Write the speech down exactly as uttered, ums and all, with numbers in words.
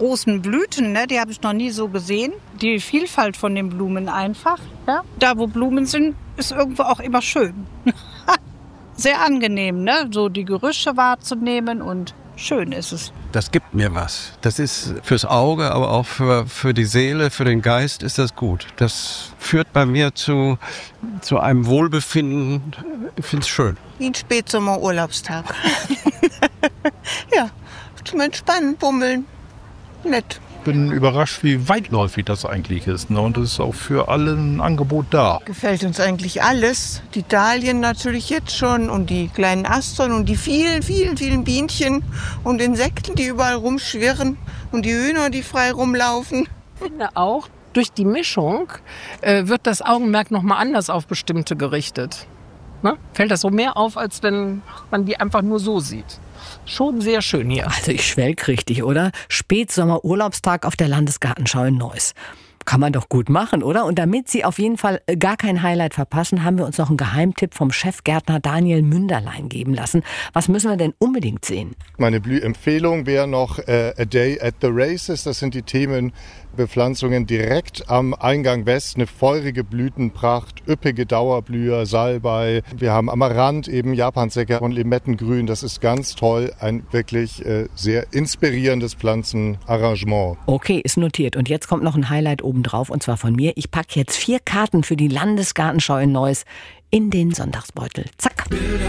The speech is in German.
großen Blüten, ne, die habe ich noch nie so gesehen. Die Vielfalt von den Blumen einfach. Ja? Da, wo Blumen sind, ist irgendwo auch immer schön. Sehr angenehm, ne? So die Gerüche wahrzunehmen und schön ist es. Das gibt mir was. Das ist fürs Auge, aber auch für, für die Seele, für den Geist ist das gut. Das führt bei mir zu, zu einem Wohlbefinden. Ich finde es schön. Wie ein Spätsommerurlaubstag. Ja, zum Entspannen, Bummeln. Nett. Ich bin überrascht, wie weitläufig das eigentlich ist. Ne? Und es ist auch für alle ein Angebot da. Gefällt uns eigentlich alles. Die Dahlien natürlich jetzt schon und die kleinen Astern und die vielen, vielen, vielen Bienchen und Insekten, die überall rumschwirren und die Hühner, die frei rumlaufen. Ich finde auch, durch die Mischung äh, wird das Augenmerk nochmal anders auf bestimmte gerichtet. Ne? Fällt das so mehr auf, als wenn man die einfach nur so sieht. Schon sehr schön hier. Also ich schwelg richtig, oder? Spätsommer-Urlaubstag auf der Landesgartenschau in Neuss. Kann man doch gut machen, oder? Und damit Sie auf jeden Fall gar kein Highlight verpassen, haben wir uns noch einen Geheimtipp vom Chefgärtner Daniel Münderlein geben lassen. Was müssen wir denn unbedingt sehen? Meine Blühempfehlung wäre noch äh, A Day at the Races. Das sind die Themenbepflanzungen direkt am Eingang West. Eine feurige Blütenpracht, üppige Dauerblüher, Salbei. Wir haben Amaranth, eben Japansäcker und Limettengrün. Das ist ganz toll. Ein wirklich äh, sehr inspirierendes Pflanzenarrangement. Okay, ist notiert. Und jetzt kommt noch ein Highlight obendrauf, und zwar von mir. Ich packe jetzt vier Karten für die Landesgartenschau in Neuss in den Sonntagsbeutel. Zack.